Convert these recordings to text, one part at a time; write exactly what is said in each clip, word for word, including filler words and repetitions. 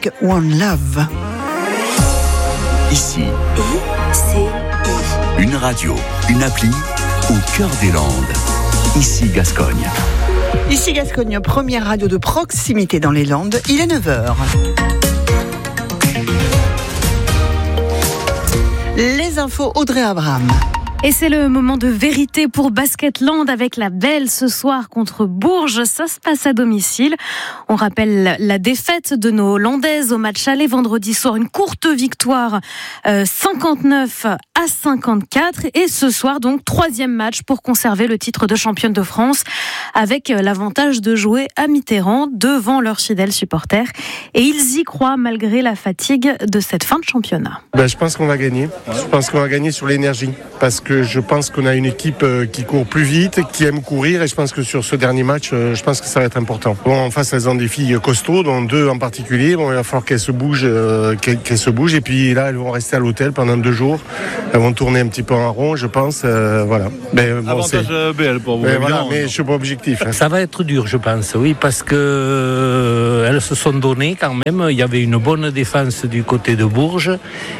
avec One Love. Ici, I, C, I. Une radio, une appli au cœur des Landes. Ici Gascogne. Ici Gascogne, première radio de proximité dans les Landes, il est neuf heures. Les infos, Audrey Abraham. Et c'est le moment de vérité pour Basketland avec la belle ce soir contre Bourges. Ça se passe à domicile. On rappelle la défaite de nos Landaises au match aller vendredi soir. Une courte victoire, euh, cinquante-neuf à cinquante-quatre. Et ce soir, donc, troisième match pour conserver le titre de championne de France avec l'avantage de jouer à Mitterrand devant leurs fidèles supporters. Et ils y croient malgré la fatigue de cette fin de championnat. Ben, je pense qu'on va gagner. Je pense qu'on va gagner sur l'énergie. Parce que je pense qu'on a une équipe qui court plus vite, qui aime courir, et je pense que sur ce dernier match, je pense que ça va être important. Bon, en face, elles ont des filles costauds, dont deux en particulier. Bon, il va falloir qu'elles se bougent, qu'elles, qu'elles se bougent, et puis là, elles vont rester à l'hôtel pendant deux jours. Elles vont tourner un petit peu en rond, je pense. Euh, voilà. Mais, bon, avantage c'est... B L pour vous. Mais, voilà, mais je suis pas objectif. Hein. Ça va être dur, je pense, oui, parce que euh, elles se sont données quand même. Il y avait une bonne défense du côté de Bourges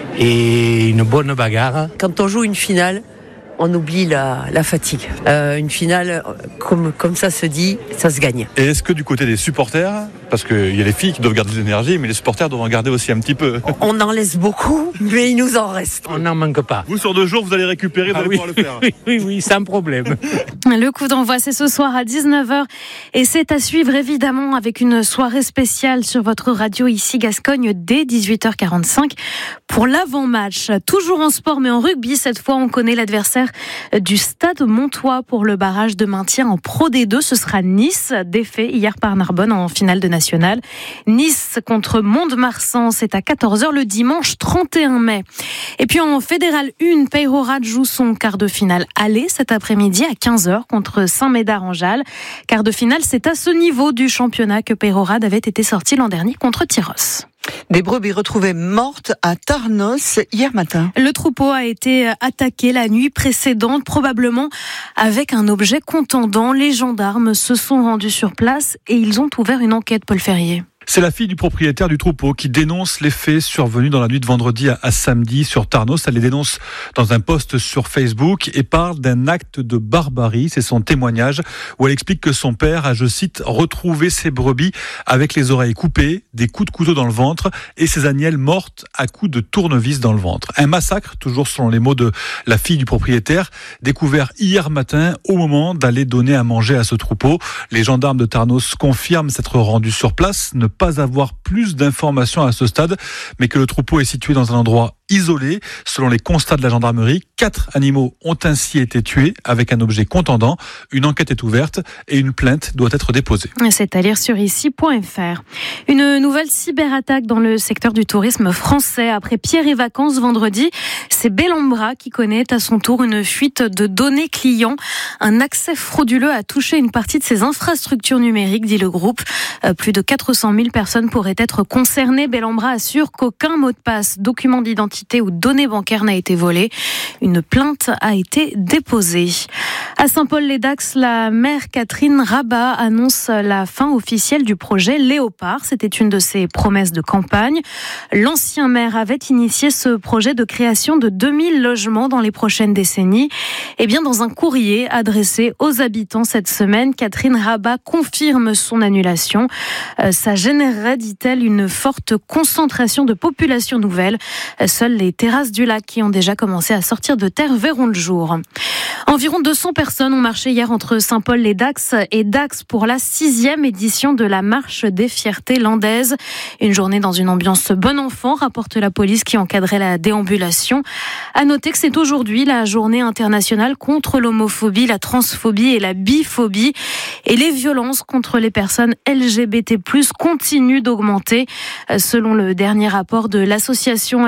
et une bonne bagarre. Quand on joue une finale, on oublie la, la fatigue. Euh, une finale, comme, comme ça se dit, ça se gagne. Et est-ce que du côté des supporters, parce qu'il y a les filles qui doivent garder de l'énergie, mais les supporters doivent en garder aussi un petit peu. On en laisse beaucoup, mais il nous en reste. On n'en manque pas. Vous, sur deux jours, vous allez récupérer, vous ah allez oui, pouvoir le faire. Oui, oui, oui, sans problème. Le coup d'envoi, c'est ce soir à dix-neuf heures et c'est à suivre évidemment avec une soirée spéciale sur votre radio ici Gascogne dès dix-huit heures quarante-cinq pour l'avant-match. Toujours en sport mais en rugby, cette fois on connaît l'adversaire du Stade Montois pour le barrage de maintien en Pro D deux. Ce sera Nice, défait hier par Narbonne en finale de nationale. Nice contre Mont-de-Marsan, c'est à quatorze heures le dimanche trente et un mai. Et puis en Fédéral un, Peyrehorade joue son quart de finale aller cet après-midi à quinze heures contre Saint-Médard-en-Jalles. Quart de finale, c'est à ce niveau du championnat que Peyrehorade avait été sorti l'an dernier contre Tyros. Des brebis retrouvées mortes à Tarnos hier matin. Le troupeau a été attaqué la nuit précédente, probablement avec un objet contondant. Les gendarmes se sont rendus sur place et ils ont ouvert une enquête, Paul Ferrier. C'est la fille du propriétaire du troupeau qui dénonce les faits survenus dans la nuit de vendredi à, à samedi sur Tarnos. Elle les dénonce dans un post sur Facebook et parle d'un acte de barbarie. C'est son témoignage où elle explique que son père a, je cite, retrouvé ses brebis avec les oreilles coupées, des coups de couteau dans le ventre et ses agnelles mortes à coups de tournevis dans le ventre. Un massacre, toujours selon les mots de la fille du propriétaire, découvert hier matin au moment d'aller donner à manger à ce troupeau. Les gendarmes de Tarnos confirment s'être rendus sur place, ne pas avoir plus d'informations à ce stade, mais que le troupeau est situé dans un endroit isolé. Selon les constats de la gendarmerie, quatre animaux ont ainsi été tués avec un objet contondant. Une enquête est ouverte et une plainte doit être déposée. C'est à lire sur ici point f r. Une nouvelle cyberattaque dans le secteur du tourisme français. Après Pierre et Vacances vendredi, c'est Bellambra qui connaît à son tour une fuite de données clients. Un accès frauduleux a touché une partie de ses infrastructures numériques, dit le groupe. Plus de quatre cent mille personnes pourraient être concernées. Bellambra assure qu'aucun mot de passe, document d'identité ou données bancaires n'a été volé. Une plainte a été déposée. À Saint-Paul-les-Dax, la maire Catherine Rabat annonce la fin officielle du projet Léopard. C'était une de ses promesses de campagne. L'ancien maire avait initié ce projet de création de deux mille logements dans les prochaines décennies. Et bien, dans un courrier adressé aux habitants cette semaine, Catherine Rabat confirme son annulation. Euh, ça générerait, dit-elle, une forte concentration de population nouvelle. Seules les terrasses du lac qui ont déjà commencé à sortir de terre verront le jour. Environ deux cents personnes ont marché hier entre Saint-Paul-les-Dax et Dax pour la sixième édition de la Marche des Fiertés landaises. Une journée dans une ambiance bon enfant, rapporte la police qui encadrait la déambulation. À noter que c'est aujourd'hui la journée internationale contre l'homophobie, la transphobie et la biphobie. Et les violences contre les personnes L G B T plus, continuent d'augmenter. Selon le dernier rapport de l'association S O S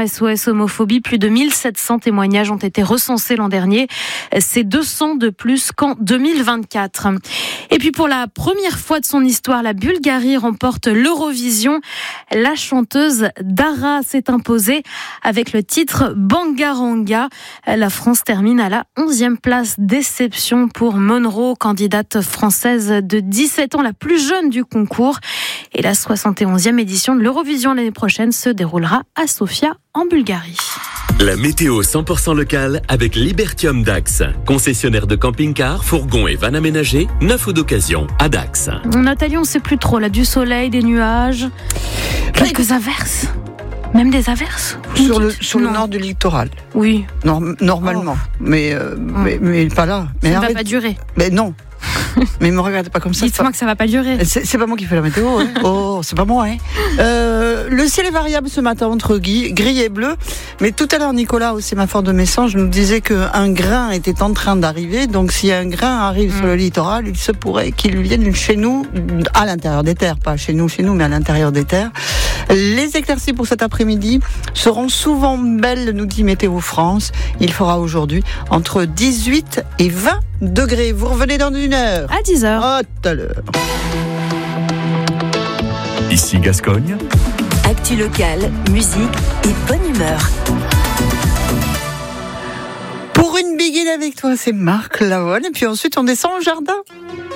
homophobie. Plus de mille sept cents témoignages ont été recensés l'an dernier. C'est deux cents de plus qu'en deux mille vingt-quatre. Et puis pour la première fois de son histoire, la Bulgarie remporte l'Eurovision. La chanteuse Dara s'est imposée avec le titre Bangaranga. La France termine à la onzième place. Déception pour Monroe, candidate française de dix-sept ans, la plus jeune du concours. Et la soixante et onzième édition de l'Eurovision l'année prochaine se déroulera à Sofia, en Bulgarie. La météo cent pour cent locale avec Libertium Dax. Concessionnaire de camping-cars, fourgons et vannes aménagées, neuf ou d'occasion à Dax. Nathalie, on ne sait plus trop. Là, du soleil, des nuages, quelques averses. Même des averses Sur le, sur le nord du littoral. Oui. Norm, normalement. Oh. Mais, euh, oh. mais, mais pas là. Mais ça ne va pas durer. Mais non. Mais me regardez pas comme ça. Dites-moi pas... que ça va pas durer. C'est, c'est pas moi qui fais la météo. Hein. Oh, c'est pas moi. Hein. Euh, le ciel est variable ce matin entre gris, gris et bleu. Mais tout à l'heure, Nicolas, au sémaphore de Messanges, nous disait qu'un grain était en train d'arriver. Donc, si un grain arrive mmh. sur le littoral, il se pourrait qu'il vienne chez nous, à l'intérieur des terres. Pas chez nous, chez nous, mais à l'intérieur des terres. Les éclaircies pour cet après-midi seront souvent belles, nous dit Météo France. Il fera aujourd'hui entre dix-huit et vingt degrés. Vous revenez dans une heure. À dix heures. À tout à l'heure. Ici Gascogne. Actu locale, musique et bonne humeur. Pour une biguine avec toi, c'est Marc Lavoine. Et puis ensuite, on descend au jardin.